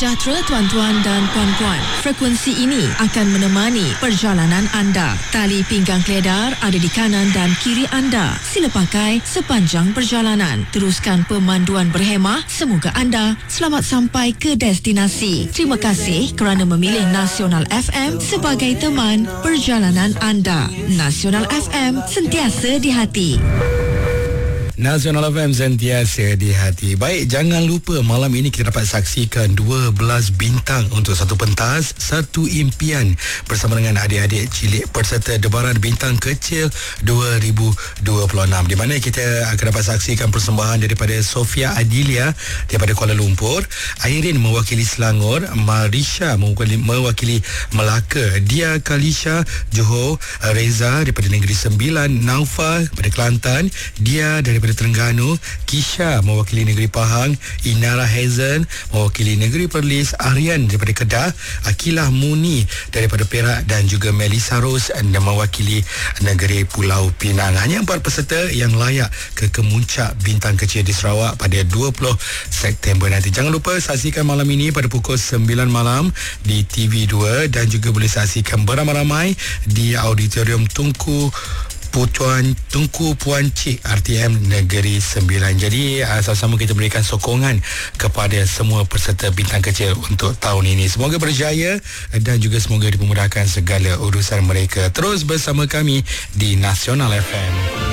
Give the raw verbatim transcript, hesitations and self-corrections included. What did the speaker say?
sejahtera tuan-tuan dan puan-puan. Frekuensi ini akan menemani perjalanan anda. Tali pinggang keledar ada di kanan dan kiri anda. Sila pakai sepanjang perjalanan. Teruskan pemanduan berhemah. Semoga anda selamat sampai ke destinasi. Terima kasih kerana memilih Nasional F M sebagai teman perjalanan anda. Nasional F M, sentiasa di hati. Nasional F M sentiasa di hati. Baik, jangan lupa malam ini kita dapat saksikan dua belas bintang untuk satu pentas, satu impian bersama dengan adik-adik cilik peserta Debaran Bintang Kecil dua ribu dua puluh enam, di mana kita akan dapat saksikan persembahan daripada Sofia Adilia daripada Kuala Lumpur, Airin mewakili Selangor, Marisha mewakili, mewakili Melaka, Dia Kalisha Johor, Reza daripada Negeri Sembilan, Naufa daripada Kelantan, Dia daripada Terengganu, Kisha mewakili Negeri Pahang, Inara Hazen mewakili Negeri Perlis, Aryan daripada Kedah, Akilah Muni daripada Perak dan juga Melissa Rose mewakili Negeri Pulau Pinang. Hanya empat peserta yang layak ke kemuncak Bintang Kecil di Sarawak pada dua puluh September nanti. Jangan lupa saksikan malam ini pada pukul sembilan malam di T V dua dan juga boleh saksikan beramai-ramai di Auditorium Tunku Puan Tunku Puan Cik R T M Negeri Sembilan. Jadi uh, sama-sama kita berikan sokongan kepada semua peserta Bintang Kecil untuk tahun ini. Semoga berjaya dan juga semoga dipermudahkan segala urusan mereka. Terus bersama kami di Nasional F M.